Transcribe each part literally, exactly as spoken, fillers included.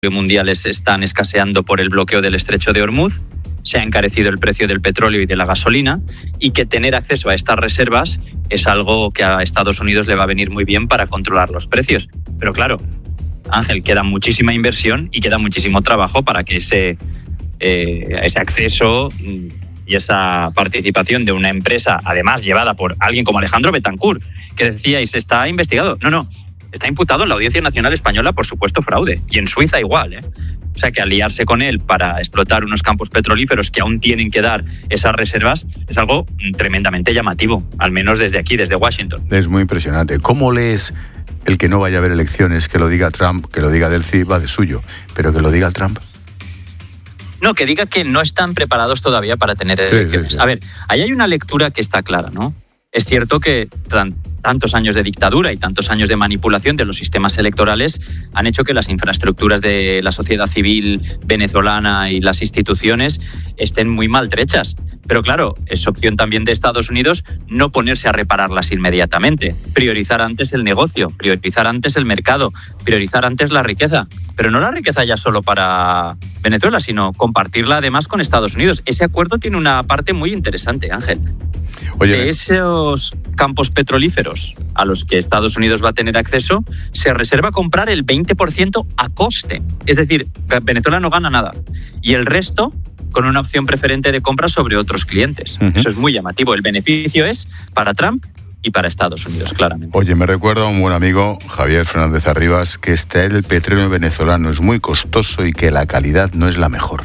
mundiales están escaseando por el bloqueo del estrecho de Hormuz, se ha encarecido el precio del petróleo y de la gasolina, y que tener acceso a estas reservas es algo que a Estados Unidos le va a venir muy bien para controlar los precios. Pero claro, Ángel, queda muchísima inversión y queda muchísimo trabajo para que ese, eh, ese acceso y esa participación de una empresa, además llevada por alguien como Alejandro Betancur, que decíais, está investigado. No, no, está imputado en la Audiencia Nacional Española por supuesto fraude, y en Suiza igual, ¿eh? O sea que aliarse con él para explotar unos campos petrolíferos que aún tienen que dar esas reservas es algo tremendamente llamativo, al menos desde aquí, desde Washington. Es muy impresionante. ¿Cómo lees el que no vaya a haber elecciones, que lo diga Trump, que lo diga Delcy, va de suyo, pero que lo diga Trump? No, que diga que no están preparados todavía para tener elecciones. Sí, sí, sí. A ver, ahí hay una lectura que está clara, ¿no? Es cierto que tantos años de dictadura y tantos años de manipulación de los sistemas electorales han hecho que las infraestructuras de la sociedad civil venezolana y las instituciones estén muy maltrechas. Pero claro, es opción también de Estados Unidos no ponerse a repararlas inmediatamente, priorizar antes el negocio, priorizar antes el mercado, priorizar antes la riqueza. Pero no la riqueza ya solo para Venezuela, sino compartirla además con Estados Unidos. Ese acuerdo tiene una parte muy interesante, Ángel. Oye, de esos campos petrolíferos a los que Estados Unidos va a tener acceso, se reserva comprar el veinte por ciento a coste. Es decir, Venezuela no gana nada. Y el resto con una opción preferente de compra sobre otros clientes. Uh-huh. Eso es muy llamativo. El beneficio es para Trump y para Estados Unidos, claramente. Oye, me recuerda a un buen amigo, Javier Fernández Arribas, que extraer el petróleo venezolano es muy costoso y que la calidad no es la mejor.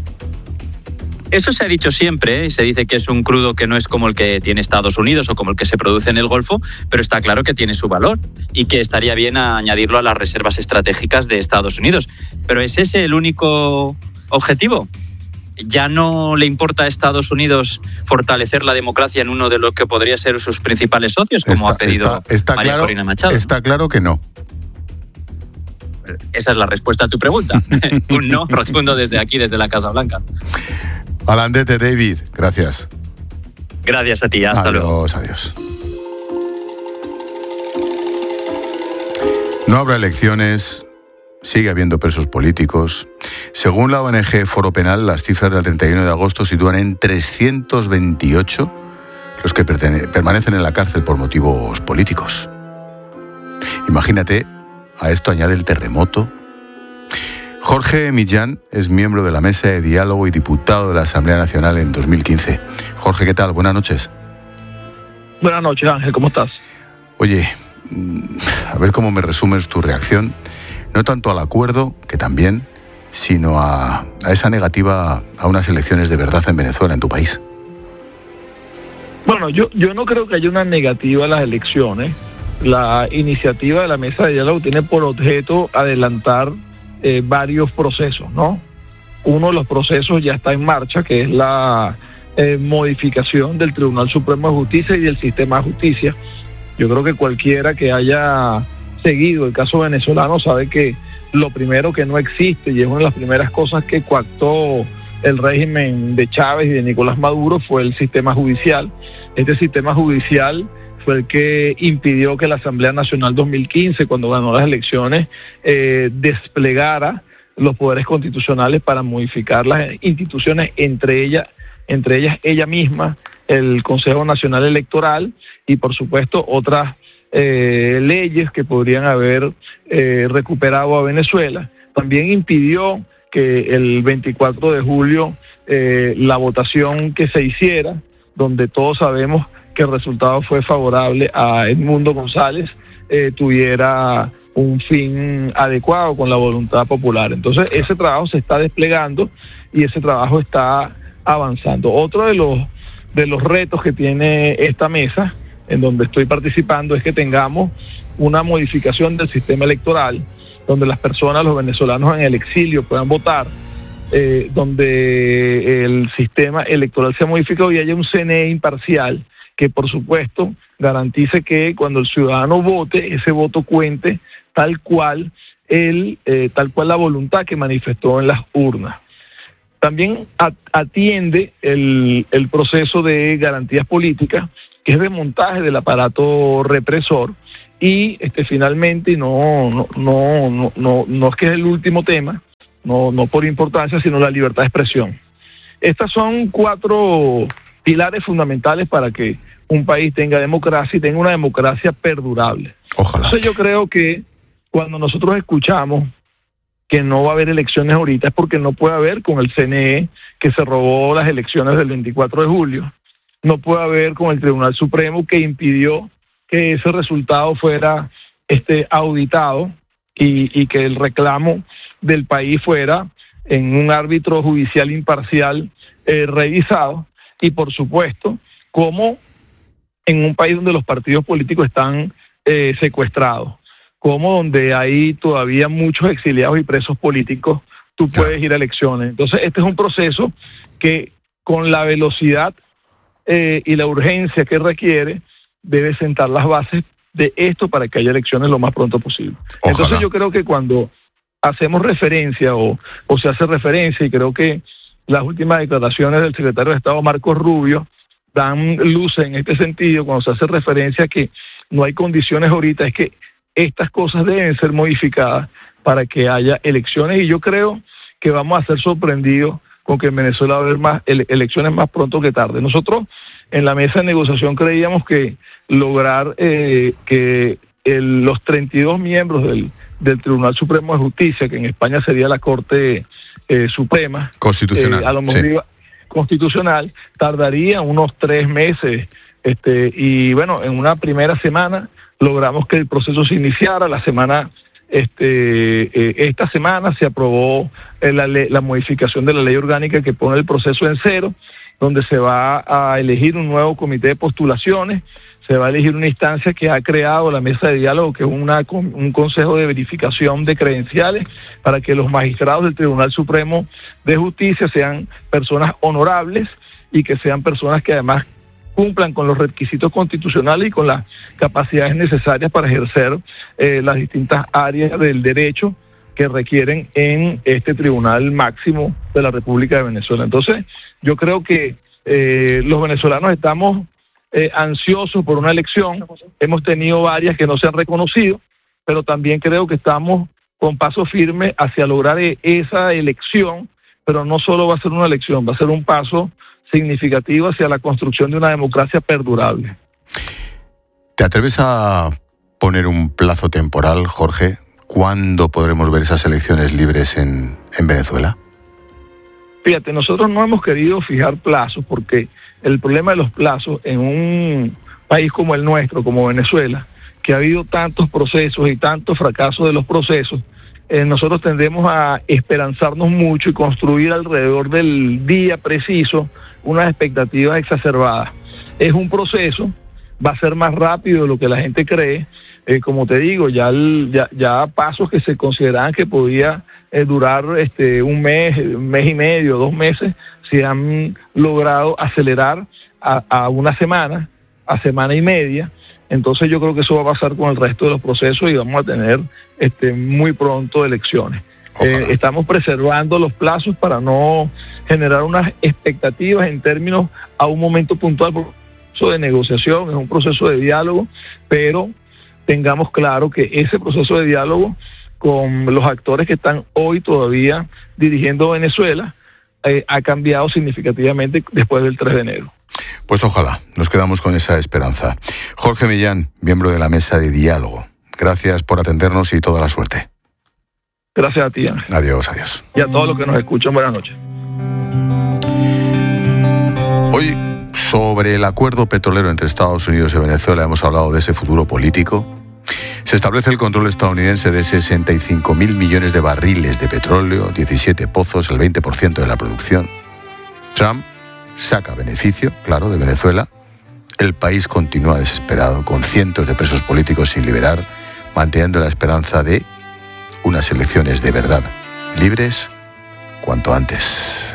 Eso se ha dicho siempre, y se dice que es un crudo que no es como el que tiene Estados Unidos o como el que se produce en el Golfo, pero está claro que tiene su valor y que estaría bien añadirlo a las reservas estratégicas de Estados Unidos. Pero ¿es ese el único objetivo? ¿Ya no le importa a Estados Unidos fortalecer la democracia en uno de los que podría ser sus principales socios, como está, ha pedido está, está María claro, Corina Machado? Está claro que no. Esa es la respuesta a tu pregunta. Un no rotundo desde aquí, desde la Casa Blanca. Alandete, David, gracias. Gracias a ti, hasta adiós, luego. Adiós, adiós. No habrá elecciones, sigue habiendo presos políticos. Según la O N G Foro Penal, las cifras del treinta y uno de agosto sitúan en trescientos veintiocho los que permanecen en la cárcel por motivos políticos. Imagínate, a esto añade el terremoto. Jorge Millán es miembro de la Mesa de Diálogo y diputado de la Asamblea Nacional en dos mil quince. Jorge, ¿qué tal? Buenas noches. Buenas noches, Ángel, ¿cómo estás? Oye, a ver cómo me resumes tu reacción, no tanto al acuerdo, que también, sino a, a esa negativa a unas elecciones de verdad en Venezuela, en tu país. Bueno, yo, yo no creo que haya una negativa a las elecciones. La iniciativa de la Mesa de Diálogo tiene por objeto adelantar Eh, varios procesos, ¿no? Uno de los procesos ya está en marcha, que es la eh, modificación del Tribunal Supremo de Justicia y del sistema de justicia. Yo creo que cualquiera que haya seguido el caso venezolano sabe que lo primero que no existe, y es una de las primeras cosas que coactó el régimen de Chávez y de Nicolás Maduro, fue el sistema judicial. Este sistema judicial fue el que impidió que la Asamblea Nacional dos mil quince, cuando ganó las elecciones, eh, desplegara los poderes constitucionales para modificar las instituciones, entre ellas, entre ellas ella misma, el Consejo Nacional Electoral y, por supuesto, otras eh, leyes que podrían haber eh, recuperado a Venezuela. También impidió que el veinticuatro de julio eh, la votación que se hiciera, donde todos sabemos que el resultado fue favorable a Edmundo González, eh, tuviera un fin adecuado con la voluntad popular. Entonces, ese trabajo se está desplegando y ese trabajo está avanzando. Otro de los, de los retos que tiene esta mesa, en donde estoy participando, es que tengamos una modificación del sistema electoral, donde las personas, los venezolanos en el exilio puedan votar, eh, donde el sistema electoral sea modificado y haya un C N E imparcial, que por supuesto garantice que cuando el ciudadano vote, ese voto cuente tal cual el, eh, tal cual la voluntad que manifestó en las urnas. También atiende el, el proceso de garantías políticas, que es desmontaje del aparato represor, y este finalmente, no, no, no, no, no, no es que es el último tema, no, no por importancia, sino la libertad de expresión. Estas son cuatro pilares fundamentales para que un país tenga democracia y tenga una democracia perdurable. Ojalá. Entonces yo creo que cuando nosotros escuchamos que no va a haber elecciones ahorita es porque no puede haber con el C N E, que se robó las elecciones del veinticuatro de julio, no puede haber con el Tribunal Supremo, que impidió que ese resultado fuera este, auditado y, y que el reclamo del país fuera en un árbitro judicial imparcial eh, revisado, y por supuesto, como en un país donde los partidos políticos están eh, secuestrados, como donde hay todavía muchos exiliados y presos políticos, tú puedes ir a elecciones. Entonces, este es un proceso que con la velocidad eh, y la urgencia que requiere, debe sentar las bases de esto para que haya elecciones lo más pronto posible. Ojalá. Entonces yo creo que cuando hacemos referencia o, o se hace referencia, y creo que las últimas declaraciones del secretario de Estado, Marcos Rubio, dan luz en este sentido, cuando se hace referencia a que no hay condiciones ahorita, es que estas cosas deben ser modificadas para que haya elecciones, y yo creo que vamos a ser sorprendidos con que en Venezuela va a haber más ele- elecciones más pronto que tarde. Nosotros en la mesa de negociación creíamos que lograr eh, que el, los treinta y dos miembros del, del Tribunal Supremo de Justicia, que en España sería la Corte eh, Suprema, constitucional, eh, a lo mejor sí. iba, constitucional, tardaría unos tres meses, este, y bueno, en una primera semana logramos que el proceso se iniciara. La semana Este, eh, esta semana se aprobó eh, la, ley, la modificación de la ley orgánica que pone el proceso en cero, donde se va a elegir un nuevo comité de postulaciones, se va a elegir una instancia que ha creado la mesa de diálogo, que es una, un consejo de verificación de credenciales para que los magistrados del Tribunal Supremo de Justicia sean personas honorables y que sean personas que además cumplan con los requisitos constitucionales y con las capacidades necesarias para ejercer eh, las distintas áreas del derecho que requieren en este tribunal máximo de la República de Venezuela. Entonces, yo creo que eh, los venezolanos estamos eh, ansiosos por una elección. Hemos tenido varias que no se han reconocido, pero también creo que estamos con paso firme hacia lograr esa elección, pero no solo va a ser una elección, va a ser un paso significativo hacia la construcción de una democracia perdurable. ¿Te atreves a poner un plazo temporal, Jorge? ¿Cuándo podremos ver esas elecciones libres en, en Venezuela? Fíjate, nosotros no hemos querido fijar plazos porque el problema de los plazos en un país como el nuestro, como Venezuela, que ha habido tantos procesos y tantos fracasos de los procesos, eh, nosotros tendemos a esperanzarnos mucho y construir alrededor del día preciso unas expectativas exacerbadas. Es un proceso, va a ser más rápido de lo que la gente cree. Eh, como te digo, ya, el, ya, ya pasos que se consideraban que podía eh, durar este, un mes, un mes y medio, dos meses, se han logrado acelerar a, a una semana, a semana y media. Entonces yo creo que eso va a pasar con el resto de los procesos y vamos a tener este, muy pronto elecciones. Eh, estamos preservando los plazos para no generar unas expectativas en términos a un momento puntual. Es un proceso de negociación, es un proceso de diálogo, pero tengamos claro que ese proceso de diálogo con los actores que están hoy todavía dirigiendo Venezuela eh, ha cambiado significativamente después del tres de enero. Pues ojalá, nos quedamos con esa esperanza. Jorge Millán, miembro de la mesa de diálogo, gracias por atendernos y toda la suerte. Gracias a ti, Ángel. Adiós, adiós. Y a todos los que nos escuchan, buenas noches. Hoy, sobre el acuerdo petrolero entre Estados Unidos y Venezuela, hemos hablado de ese futuro político. Se establece el control estadounidense de sesenta y cinco mil millones de barriles de petróleo, diecisiete pozos, el veinte por ciento de la producción. Trump saca beneficio, claro, de Venezuela. El país continúa desesperado, con cientos de presos políticos sin liberar, manteniendo la esperanza de unas elecciones de verdad, libres, cuanto antes.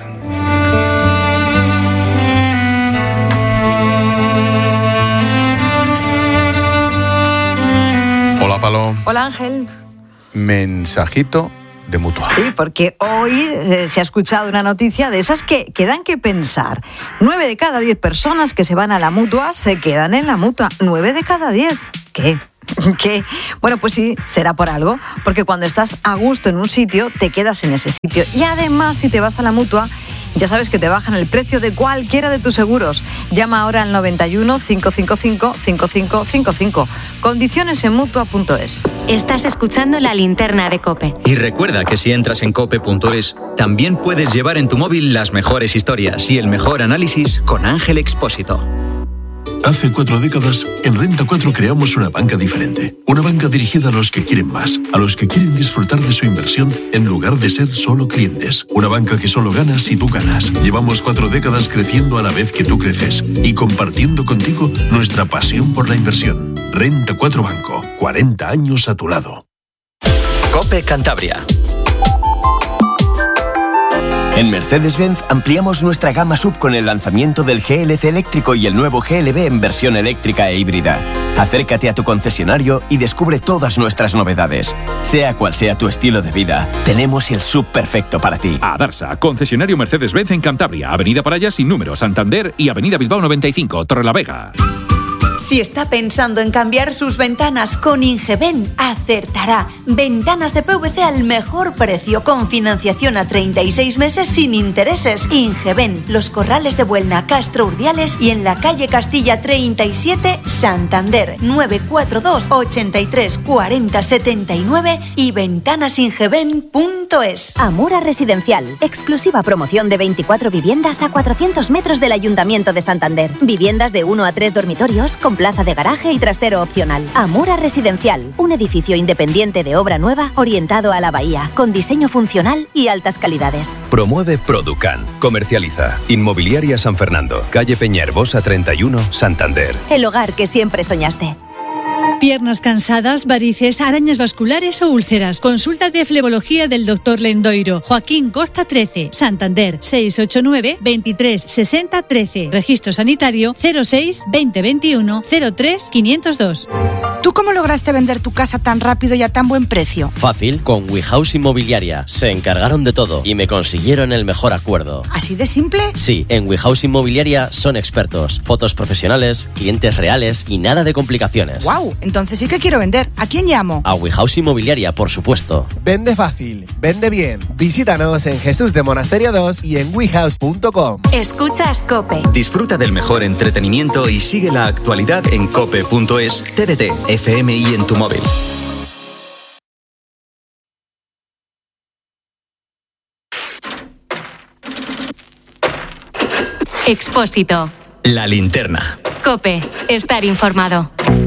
Hola, Palo. Hola, Ángel. Mensajito de Mutua. Sí, porque hoy eh, se ha escuchado una noticia de esas que, que dan que pensar. Nueve de cada diez personas que se van a la Mutua se quedan en la Mutua. Nueve de cada diez. ¿Qué? ¿Qué? Bueno, pues sí, será por algo, porque cuando estás a gusto en un sitio, te quedas en ese sitio. Y además, si te vas a la Mutua, ya sabes que te bajan el precio de cualquiera de tus seguros. Llama ahora al noventa y uno, cinco cinco cinco, cinco cinco cinco cinco. Condiciones en mutua punto es. Estás escuchando La Linterna de COPE. Y recuerda que si entras en cope punto es, también puedes llevar en tu móvil las mejores historias y el mejor análisis con Ángel Expósito. Hace cuatro décadas, en Renta cuatro creamos una banca diferente. Una banca dirigida a los que quieren más, a los que quieren disfrutar de su inversión en lugar de ser solo clientes. Una banca que solo gana si tú ganas. Llevamos cuatro décadas creciendo a la vez que tú creces y compartiendo contigo nuestra pasión por la inversión. Renta cuatro Banco, cuarenta años a tu lado. COPE Cantabria. En Mercedes-Benz ampliamos nuestra gama sub con el lanzamiento del G L C eléctrico y el nuevo G L B en versión eléctrica e híbrida. Acércate a tu concesionario y descubre todas nuestras novedades. Sea cual sea tu estilo de vida, tenemos el sub perfecto para ti. Adarsa, concesionario Mercedes-Benz en Cantabria, Avenida Paraya sin número, Santander y Avenida Bilbao noventa y cinco, Torrelavega. Si está pensando en cambiar sus ventanas con Ingeben, acertará. Ventanas de P V C al mejor precio, con financiación a treinta y seis meses sin intereses. Ingeben, Los Corrales de Buelna, Castro Urdiales y en la calle Castilla treinta y siete, Santander. nueve cuatro dos, ochenta y tres, cuarenta, setenta y nueve y ventanasingeben punto es. Amura Residencial, exclusiva promoción de veinticuatro viviendas a cuatrocientos metros del Ayuntamiento de Santander. Viviendas de uno a tres dormitorios con plaza de garaje y trastero opcional. Amura Residencial, un edificio independiente de obra nueva orientado a la bahía, con diseño funcional y altas calidades. Promueve Producan. Comercializa. Inmobiliaria San Fernando, calle Peñaherbosa treinta y uno, Santander. El hogar que siempre soñaste. Piernas cansadas, varices, arañas vasculares o úlceras. Consulta de flebología del doctor Lendoiro. Joaquín Costa trece, Santander, seis ocho nueve, veintitrés, sesenta, trece. Registro sanitario cero seis, veinte veintiuno, cero tres, quinientos dos. ¿Tú cómo lograste vender tu casa tan rápido y a tan buen precio? Fácil, con WeHouse Inmobiliaria. Se encargaron de todo y me consiguieron el mejor acuerdo. ¿Así de simple? Sí, en WeHouse Inmobiliaria son expertos. Fotos profesionales, clientes reales y nada de complicaciones. ¡Guau! Entonces sí que quiero vender. ¿A quién llamo? A WeHouse Inmobiliaria, por supuesto. Vende fácil, vende bien. Visítanos en Jesús de Monasterio dos y en wehouse punto com. Escuchas COPE. Disfruta del mejor entretenimiento y sigue la actualidad en cope punto es, T D T, F M I en tu móvil. Expósito. La linterna. COPE. Estar informado.